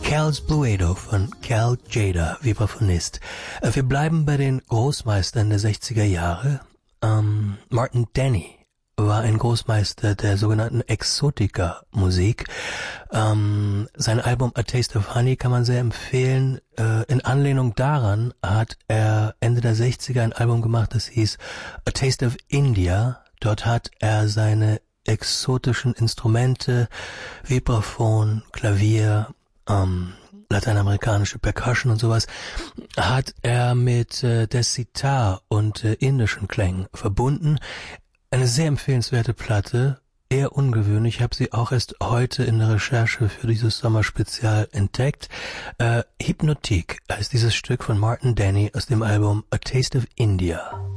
Cal's Bluedo von Cal Tjader, Vibraphonist. Wir bleiben bei den Großmeistern der 60er Jahre. Martin Denny war ein Großmeister der sogenannten Exotica-Musik. Sein Album A Taste of Honey kann man sehr empfehlen. In Anlehnung daran hat er Ende der 60er ein Album gemacht, das hieß A Taste of India. Dort hat er seine exotischen Instrumente, Vibraphon, Klavier, lateinamerikanische Percussion und sowas, hat er mit der Sitar und indischen Klängen verbunden. Eine sehr empfehlenswerte Platte, eher ungewöhnlich. Ich habe sie auch erst heute in der Recherche für dieses Sommerspezial entdeckt. Hypnotique heißt dieses Stück von Martin Denny aus dem Album A Taste of India.